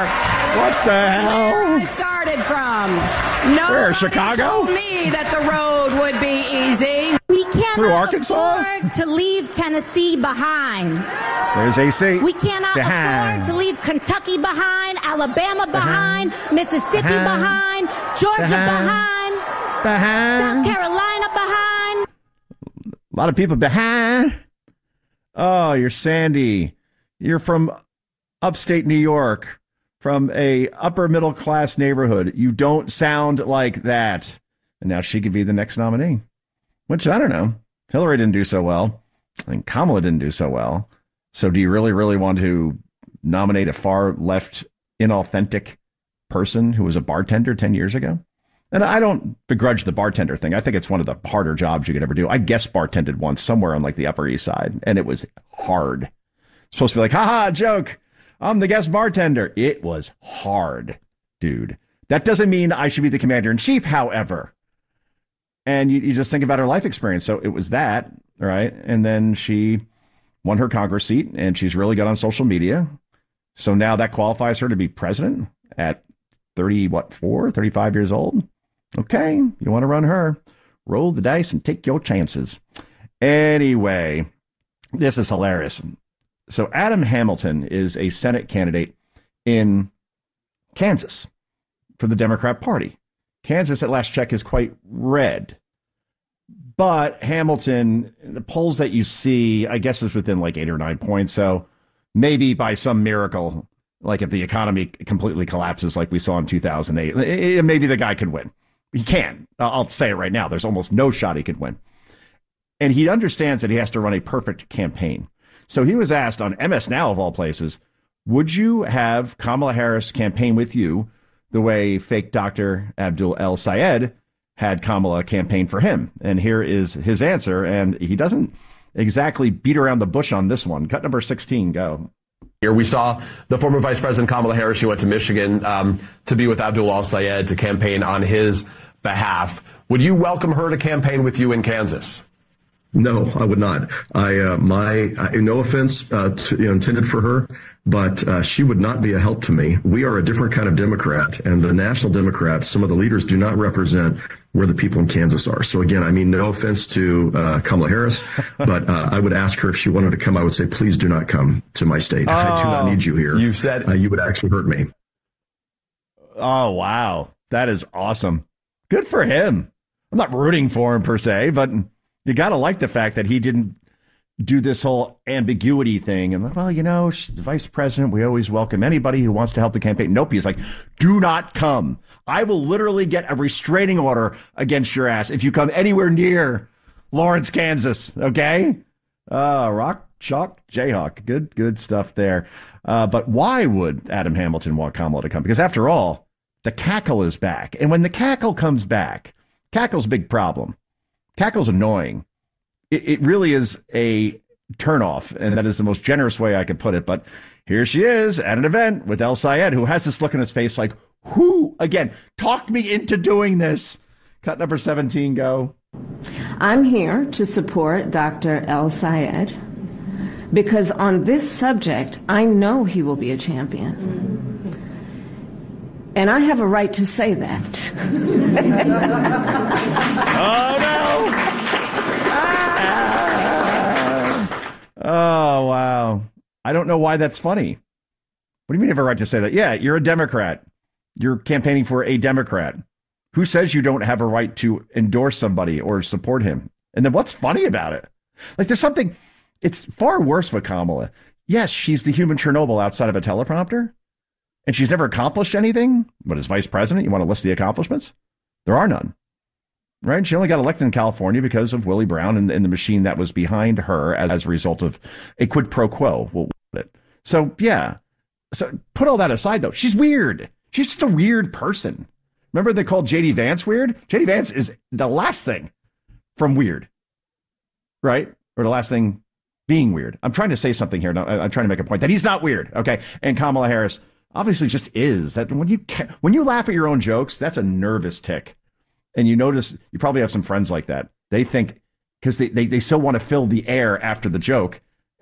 What the hell? Where I started from. Nobody Chicago? told me that the road would be easy. We cannot Through Arkansas? afford to leave Tennessee behind. There's AC. We cannot afford to leave Kentucky behind, Alabama behind, Mississippi behind, Georgia behind, South Carolina behind. A lot of people behind. Oh, you're Sandy. You're from upstate New York, from a upper middle class neighborhood. You don't sound like that. And now she could be the next nominee, which I don't know. Hillary didn't do so well. I think Kamala didn't do so well. So do you really, really want to nominate a far left, inauthentic person who was a bartender 10 years ago? And I don't begrudge the bartender thing. I think it's one of the harder jobs you could ever do. I guest bartended once somewhere on like the Upper East Side, and it was hard. It's supposed to be like, haha, joke. I'm the guest bartender. It was hard, dude. That doesn't mean I should be the commander in chief, however. And you just think about her life experience. So it was that, right? And then she won her Congress seat, and she's really good on social media. So now that qualifies her to be president at 35 years old. Okay, you want to run her. Roll the dice and take your chances. Anyway, this is hilarious. So Adam Hamilton is a Senate candidate in Kansas for the Democrat Party. Kansas, at last check, is quite red. But Hamilton, the polls that you see, I guess is within like 8 or 9 points. So maybe by some miracle, like if the economy completely collapses like we saw in 2008, maybe the guy could win. He can. I'll say it right now. There's almost no shot he could win. And he understands that he has to run a perfect campaign. So he was asked on MS Now, of all places, would you have Kamala Harris campaign with you the way fake Dr. Abdul El Sayed had Kamala campaign for him? And here is his answer. And he doesn't exactly beat around the bush on this one. Cut number 16, go. Here we saw the former Vice President Kamala Harris. She went to Michigan to be with Abdul El Sayed to campaign on his behalf. Would you welcome her to campaign with you in Kansas? No, I would not. No offense intended for her, but she would not be a help to me. We are a different kind of Democrat, and the national Democrats, some of the leaders do not represent where the people in Kansas are. So again, I mean, no offense to Kamala Harris, but I would ask her if she wanted to come. I would say, please do not come to my state. I do not need you here. You said you would actually hurt me. Oh, wow. That is awesome. Good for him. I'm not rooting for him per se, but you got to like the fact that he didn't do this whole ambiguity thing. And, well, the vice president, we always welcome anybody who wants to help the campaign. Nope. He's like, do not come. I will literally get a restraining order against your ass if you come anywhere near Lawrence, Kansas. Okay. Rock, chalk, Jayhawk. Good stuff there. But why would Adam Hamilton want Kamala to come? Because after all, the cackle is back. And when the cackle comes back, cackle's a big problem. Cackle's annoying. It really is a turnoff, and that is the most generous way I could put it. But here she is at an event with El Sayed, who has this look on his face like, who, again, talked me into doing this? Cut number 17, go. I'm here to support Dr. El Sayed because on this subject, I know he will be a champion. And I have a right to say that. Oh, no. Oh, wow. I don't know why that's funny. What do you mean you have a right to say that? Yeah, you're a Democrat. You're campaigning for a Democrat. Who says you don't have a right to endorse somebody or support him? And then what's funny about it? Like, there's something, it's far worse with Kamala. Yes, she's the human Chernobyl outside of a teleprompter. And she's never accomplished anything. But as vice president, you want to list the accomplishments? There are none. Right? She only got elected in California because of Willie Brown and the machine that was behind her as a result of a quid pro quo. So, yeah. So put all that aside, though. She's weird. She's just a weird person. Remember they called J.D. Vance weird? J.D. Vance is the last thing from weird. Right? Or the last thing being weird. I'm trying to say something here. I'm trying to make a point that he's not weird. Okay. And Kamala Harris obviously just is. That when you laugh at your own jokes, that's a nervous tick. And you notice you probably have some friends like that. They think because they so want to fill the air after the joke.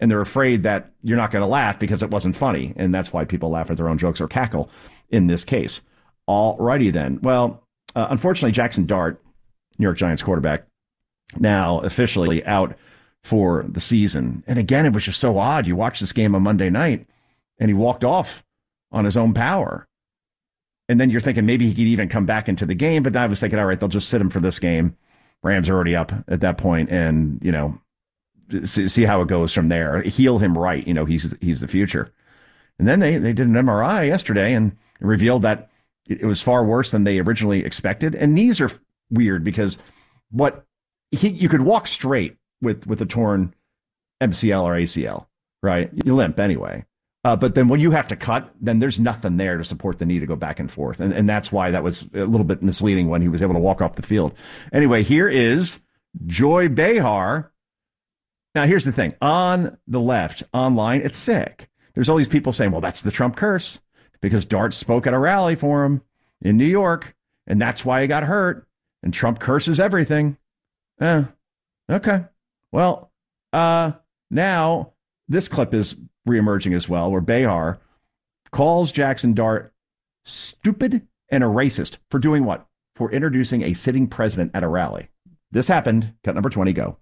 And they're afraid that you're not going to laugh because it wasn't funny. And that's why people laugh at their own jokes or cackle in this case. All righty then. Well, unfortunately, Jackson Dart, New York Giants quarterback, now officially out for the season. And again, it was just so odd. You watch this game on Monday night and he walked off on his own power. And then you're thinking maybe he could even come back into the game. But I was thinking, all right, they'll just sit him for this game. Rams are already up at that point, and, you know, see how it goes from there. Heal him right. You know, he's the future. And then they did an MRI yesterday and revealed that it was far worse than they originally expected. And knees are weird because you could walk straight with a torn MCL or ACL, right? You limp anyway. But then when you have to cut, then there's nothing there to support the knee to go back and forth. And that's why that was a little bit misleading when he was able to walk off the field. Anyway, here is Joy Behar. Now, here's the thing. On the left, online, it's sick. There's all these people saying, well, that's the Trump curse because Dart spoke at a rally for him in New York, and that's why he got hurt, and Trump curses everything. Okay. Well, now this clip is reemerging as well, where Behar calls Jackson Dart stupid and a racist for doing what? For introducing a sitting president at a rally. This happened. Cut number 20, go.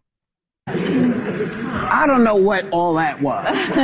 I don't know what all that was.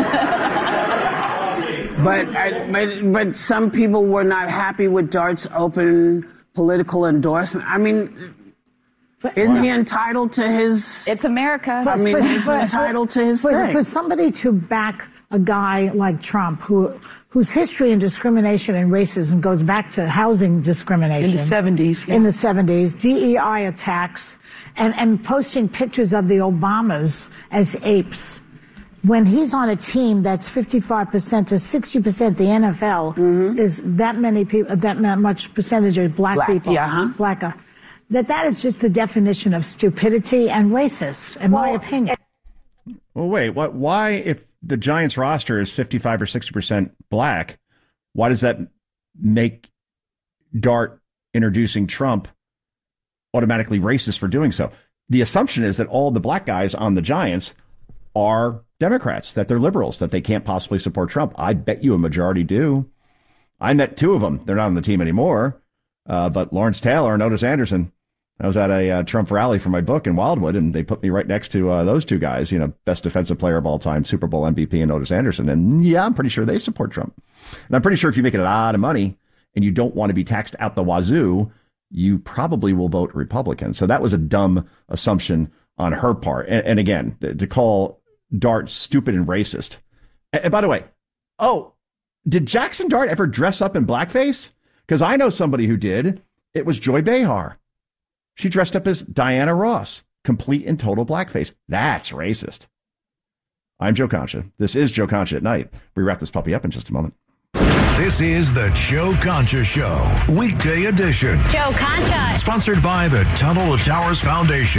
but some people were not happy with Dart's open political endorsement. I mean, isn't he entitled to his... It's America. I mean, he's entitled to his thing. For somebody to back a guy like Trump, whose history in discrimination and racism goes back to housing discrimination. In the 70s. Yeah. In the 70s, DEI attacks, and posting pictures of the Obamas as apes. When he's on a team that's 55% to 60% the NFL, is that many people, that much percentage of black people. Yeah, Blacker. That is just the definition of stupidity and racist, in my opinion. Well, wait, why, if the Giants roster is 55 or 60% black, why does that make Dart introducing Trump automatically racist for doing so? The assumption is that all the black guys on the Giants are Democrats, that they're liberals, that they can't possibly support Trump. I bet you a majority do. I met two of them. They're not on the team anymore. But Lawrence Taylor and Otis Anderson, I was at a Trump rally for my book in Wildwood, and they put me right next to those two guys, you know, best defensive player of all time, Super Bowl MVP, and Otis Anderson. And yeah, I'm pretty sure they support Trump. And I'm pretty sure if you make it a lot of money and you don't want to be taxed out the wazoo, you probably will vote Republican. So that was a dumb assumption on her part. And again, to call Dart stupid and racist. And by the way, did Jackson Dart ever dress up in blackface? Because I know somebody who did. It was Joy Behar. She dressed up as Diana Ross, complete and total blackface. That's racist. I'm Joe Concha. This is Joe Concha at Night. We wrap this puppy up in just a moment. This is the Joe Concha Show, weekday edition. Joe Concha. Sponsored by the Tunnel to Towers Foundation.